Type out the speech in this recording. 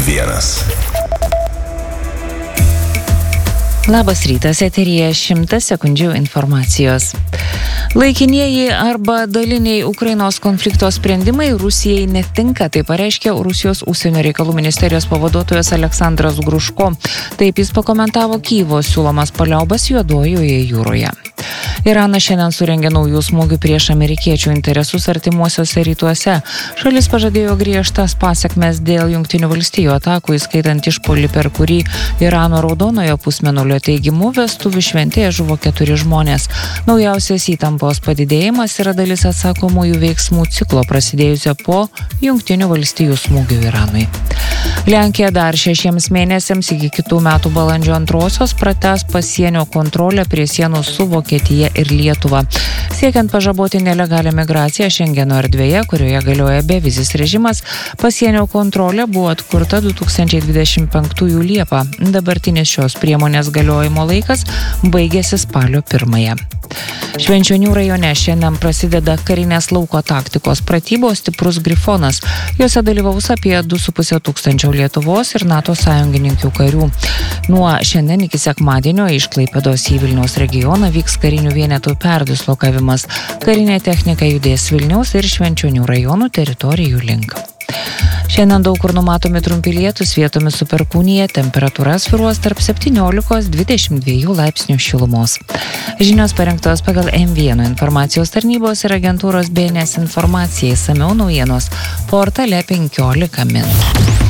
Labas rytas, eteryje 100 sekundžių informacijos. Laikinieji arba daliniai Ukrainos konflikto sprendimai Rusijai netinka, tai pareiškė Rusijos užsienio reikalų ministerijos pavaduotojas Aleksandras Gruško. Taip jis pakomentavo Kyjivo siūlomas paliaubas Juodojoje jūroje. Iranas šiandien surengė naujų smūgių prieš amerikiečių interesus artimuosiuose rytuose. Šalis pažadėjo griežtas pasekmes dėl Jungtinių valstijų atakų, įskaitant išpuolį, per kurį Irano raudonojo pusmėnulio teigimu vestuvių šventėje žuvo 4 žmonės. Naujausias įtampos padidėjimas yra dalis atsakomųjų veiksmų ciklo prasidėjusio po Jungtinių valstijų smūgių Iranui. Lenkija dar 6 mėnesiams iki kitų metų balandžio 2 pratęs pasienio kontrolę prie sienų su Vokietija ir Lietuva. Siekiant pažaboti nelegalią migraciją Šengeno erdvėje, kurioje galioja bevizis režimas, pasienio kontrolė buvo atkurta 2025 Liepą. Dabartinis šios priemonės galiojimo laikas baigėsi spalio 1. Švenčionių rajone šiandien prasideda karinės lauko taktikos pratybos Stiprus Grifonas. Jose dalyvaus apie 2,5 tūkstančio Lietuvos ir NATO sąjungininkių karių. Nuo šiandien iki sekmadienio iš Klaipėdos į Vilniaus regioną vyks karinių vienetų perdislokavimas. Karinė technika judės Vilniaus ir Švenčionių rajonų teritorijų link. Šiandien daug kur numatomi trumpi lietūs, vietomis su perkūnija, temperatūra svyruos tarp 17–22 laipsnių šilumos. Žinios parengtos pagal M1 informacijos tarnybos ir agentūros BNS informacija, išsamiau naujienos portale 15 min.